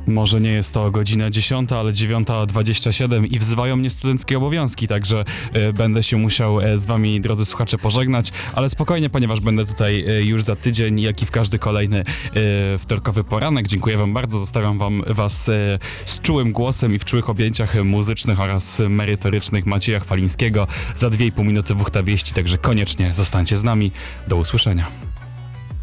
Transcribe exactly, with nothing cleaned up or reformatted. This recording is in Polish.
Może nie jest to godzina dziesiąta, ale dziewiąta dwadzieścia siedem i wzywają mnie studenckie obowiązki, także e, będę się musiał e, z wami, drodzy słuchacze, pożegnać, ale spokojnie, ponieważ będę tutaj e, już za tydzień, jak i w każdy kolejny e, wtorkowy poranek. Dziękuję wam bardzo, zostawiam wam was e, z czułym głosem i w czułych objęciach muzycznych oraz merytorycznych Macieja Chwalińskiego. Za dwie i pół minuty Wuchta Wieści, także koniecznie zostańcie z nami. Do usłyszenia.